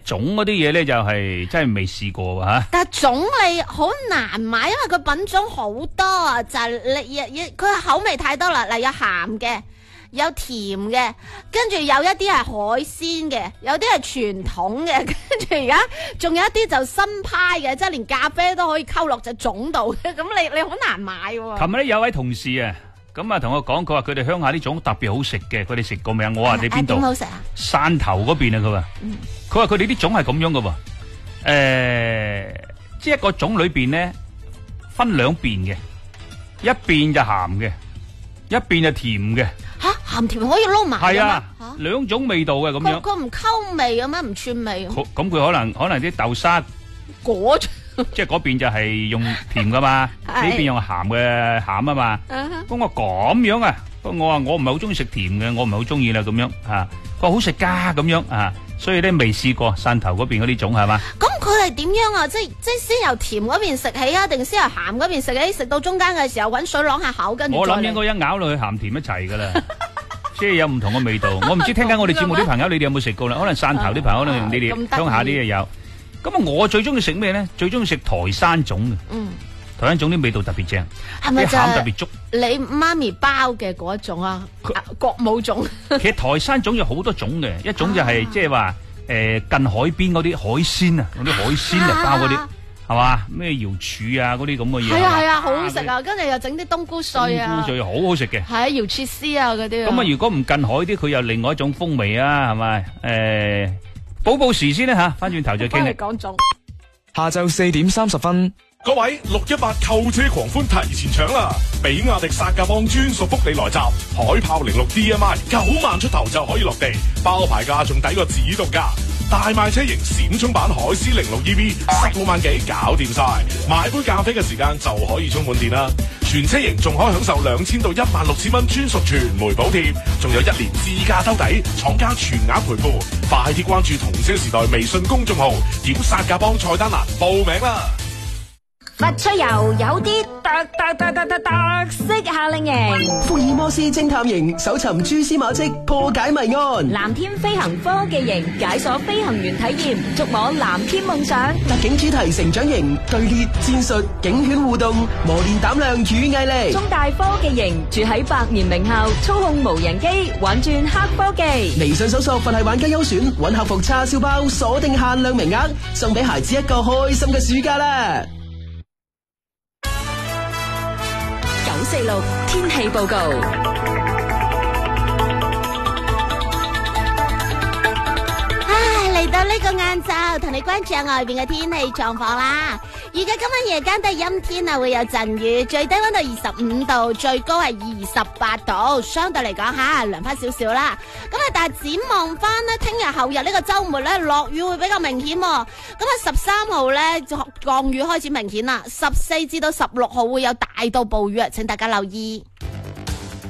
種嗰啲嘢咧就係真係未試過吓。 但係種你好難買，因為佢品種好多啊，就係佢口味太多啦。嗱，有鹹嘅，有甜嘅，跟住有一啲係海鮮嘅，有啲係傳統嘅，跟住而家仲有一啲就新派嘅，即係連咖啡都可以溝落隻種度嘅。咁你好難買喎。 琴日咧有位同事啊，咁啊同我講，佢話佢哋鄉下呢種特別好食嘅，佢哋食過未啊？我話你邊度？ 點好食啊？ 汕頭嗰邊啊，佢話佢哋啲種係咁樣噶喎，即係一個種裏邊咧分兩邊嘅，一邊就鹹嘅，一邊就甜嘅。 吓，鹹甜可以撈埋嘅咩？ 係啊，兩種味道嘅咁樣。 佢唔溝味嘅咩？唔串味？ 咁佢可能啲豆沙果即係嗰邊就係用甜噶嘛，呢邊用鹹嘅鹹啊嘛。咁我咁樣啊，我話我唔係好中意食甜嘅，我唔係好中意啦咁樣啊。佢話好食噶咁樣啊，所以咧未試過汕頭嗰邊嗰啲種係嘛。 咁佢係點樣啊？即係先由甜嗰邊食起啊，定先由鹹嗰邊食起？食到中間嘅時候搵水啷下口，跟住我諗應該一咬落去鹹甜一齊噶啦，即係有唔同嘅味道。我唔知聽緊我哋節目啲朋友，你哋有冇食過啦？可能汕頭啲朋友，可能你哋鄉下啲嘢有。咁啊，我最中意食咩咧？最中意食台山種嘅。台山種啲味道特別正， 係咪啲餡特別足？ 你媽咪包嘅嗰一種啊？國母種。 其實台山種有好多種嘅，一種就係即係話近海邊嗰啲海鮮啊，嗰啲海鮮嚟包嗰啲，係嘛？咩瑤柱啊嗰啲咁嘅嘢。 係啊，好好食啊！跟住又整啲冬菇碎啊。 冬菇碎好好食嘅。 係啊，瑤柱絲啊嗰啲。 咁啊，如果唔近海啲，佢有另外一種風味啊，係咪？報時先啦吓，翻轉頭再傾。 講種。 下晝4:30。 各位618購車狂歡提前搶啦！比亞迪薩價幫專屬福利來襲，海豹06 DMI 9萬出頭就可以落地，包牌價仲抵過指導價，大賣車型閃充版海獅06 EV 16萬幾搞掂晒，買杯咖啡嘅時間就可以充滿電啦！全車型仲可以享受2000到16000蚊專屬全枚補貼，仲有1年自駕兜底，廠家全額賠付，快啲關注同車時代微信公眾號，點薩價幫菜單欄報名啦！ 佛出遊有啲特色夏令營， 福爾摩斯偵探營搜尋蛛絲馬跡，破解謎案； 藍天飛行科技營解鎖飛行員體驗，觸摸藍天夢想； 特警主題成長營隊列戰術，警犬互動，磨練膽量與毅力； 中大科技營住喺百年名校，操控無人機，玩轉黑科技。 微信搜索佛系玩家優選，搵客服叉燒包，鎖定限量名額，送俾孩子一個開心嘅暑假啦 ！946天氣報告。 嚟到呢個晏晝，同你關注下外邊嘅天氣狀況啦。預計今晚夜間都係陰天啊，會有陣雨，最低溫度25度，最高係28度，相對嚟講吓涼翻少少啦。咁啊，但係展望翻呢，聽日後日呢個周末咧落雨會比較明顯。咁啊，13號咧降雨開始明顯啦，14至到16號會有大到暴雨啊，請大家留意。